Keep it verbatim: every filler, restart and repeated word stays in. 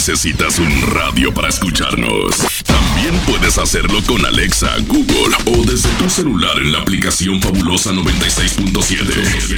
necesitas un radio para escucharnos. También puedes hacerlo con Alexa, Google o desde tu celular en la aplicación Fabulosa noventa y seis punto siete.